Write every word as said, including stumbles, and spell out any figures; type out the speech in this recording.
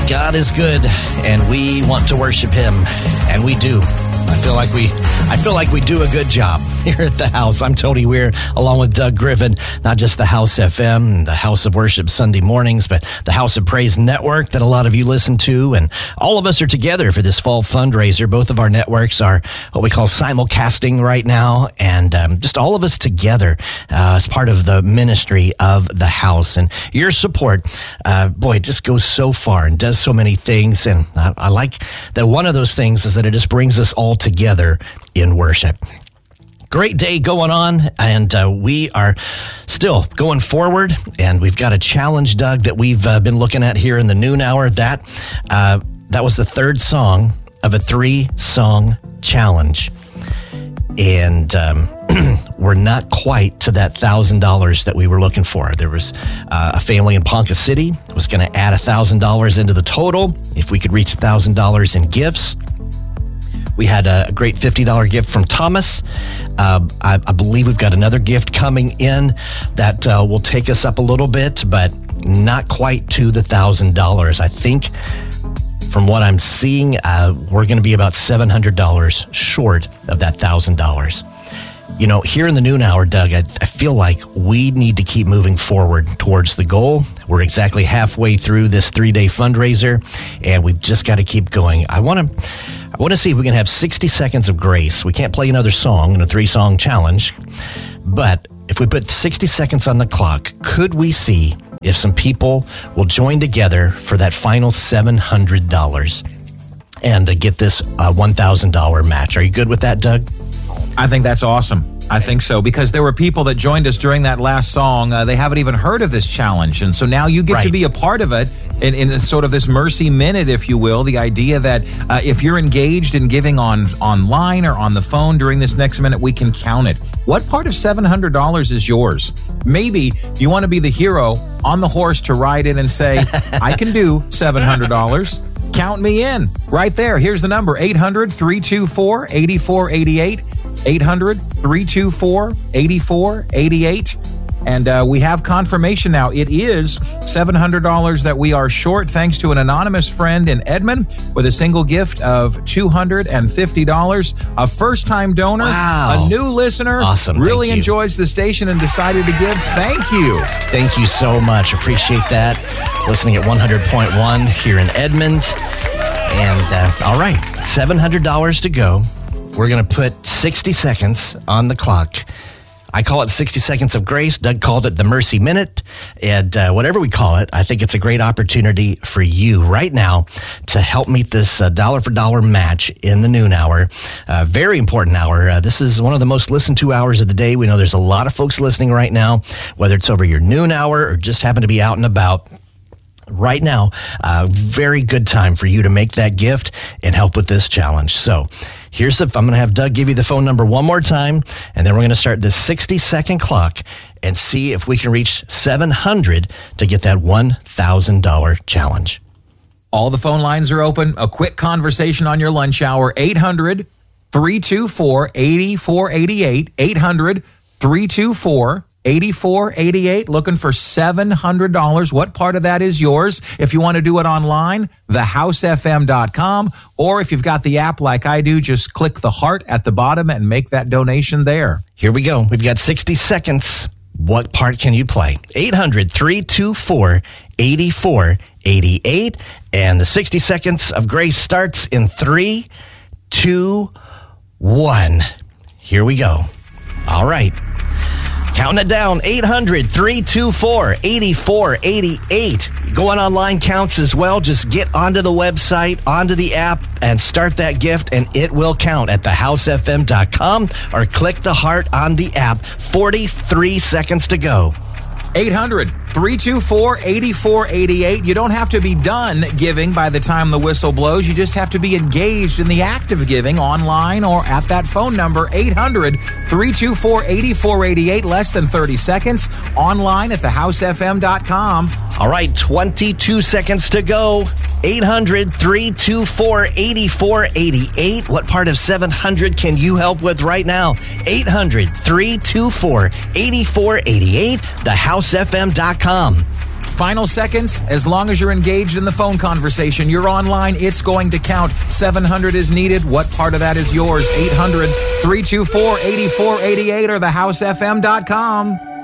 God is good, and we want to worship Him, and we do. I feel like we, I feel like we do a good job here at the house. I'm Tony Weir, along with Doug Griffin. Not just the House F M, the House of Worship Sunday mornings, but the House of Praise Network that a lot of you listen to, and all of us are together for this fall fundraiser. Both of our networks are what we call simulcasting right now, and um, just all of us together uh, as part of the ministry of the house. And your support, uh, boy, it just goes so far and does so many things. And I, I like that one of those things is that it just brings us all together in worship. Great day going on, and uh, we are still going forward, and we've got a challenge, Doug, that we've uh, been looking at here in the noon hour. That uh, that was the third song of a three-song challenge, and um, we're not quite to that one thousand dollars that we were looking for. There was uh, a family in Ponca City that was going to add one thousand dollars into the total if we could reach one thousand dollars in gifts. We had a great fifty dollars gift from Thomas. Uh, I, I believe we've got another gift coming in that uh, will take us up a little bit, but not quite to the one thousand dollars. I think from what I'm seeing, uh, we're going to be about seven hundred dollars short of that one thousand dollars. You know, here in the noon hour, Doug, I, I feel like we need to keep moving forward towards the goal. We're exactly halfway through this three-day fundraiser, and we've just got to keep going. I want to I want to see if we can have sixty seconds of grace. We can't play another song in a three-song challenge, but if we put sixty seconds on the clock, could we see if some people will join together for that final seven hundred dollars and uh, get this uh, one thousand dollars match? Are you good with that, Doug? I think that's awesome. I think so, because there were people that joined us during that last song. Uh, they haven't even heard of this challenge. And so now you get right. to be a part of it in, in sort of this mercy minute, if you will. The idea that uh, if you're engaged in giving on online or on the phone during this next minute, we can count it. What part of seven hundred dollars is yours? Maybe you want to be the hero on the horse to ride in and say, I can do seven hundred dollars. Count me in. Right there. Here's the number, eight hundred, three two four, eight four eight eight. eight hundred, three two four, eight four eight eight. And uh, we have confirmation now. It is seven hundred dollars that we are short, thanks to an anonymous friend in Edmond with a single gift of two hundred fifty dollars. A first-time donor, wow. a new listener, awesome. really Thank enjoys the station and decided to give. Thank you. Thank you so much. Appreciate that. Listening at one hundred point one here in Edmond. And uh, all right, seven hundred dollars to go. We're going to put sixty seconds on the clock. I call it sixty seconds of grace. Doug called it the Mercy Minute. And uh, whatever we call it, I think it's a great opportunity for you right now to help meet this uh, dollar for dollar match in the noon hour. Uh, very important hour. Uh, this is one of the most listened to hours of the day. We know there's a lot of folks listening right now, whether it's over your noon hour or just happen to be out and about. Right now, uh, very good time for you to make that gift and help with this challenge. So here's the, I'm going to have Doug give you the phone number one more time, and then we're going to start this sixty second clock and see if we can reach seven hundred to get that one thousand dollars challenge. All the phone lines are open. A quick conversation on your lunch hour, eight hundred, three two four, eight four eight eight, eight hundred, three two four, eight four eight eight, looking for seven hundred dollars. What part of that is yours? If you want to do it online, the house f m dot com, or if you've got the app like I do, just click the heart at the bottom and make that donation there. Here we go. We've got sixty seconds. What part can you play? eight hundred, three two four, eight four eight eight. And the sixty seconds of grace starts in three, two, one. Here we go. All right. Counting it down, eight hundred, three two four, eight four eight eight. Going online counts as well. Just get onto the website, onto the app, and start that gift, and it will count at the house f m dot com or click the heart on the app. forty-three seconds to go. eight hundred, three two four, eight four eight eight. You don't have to be done giving by the time the whistle blows. You just have to be engaged in the act of giving online or at that phone number, eight hundred, three two four, eight four eight eight. Less than thirty seconds. Online at the house f m dot com. All right, twenty-two seconds to go. eight hundred, three two four, eight four eight eight. What part of seven hundred can you help with right now? eight hundred, three two four, eight four eight eight. the house f m dot com. Final seconds, as long as you're engaged in the phone conversation, you're online, it's going to count. seven hundred is needed. What part of that is yours? eight hundred, three two four, eight four eight eight or the house f m dot com.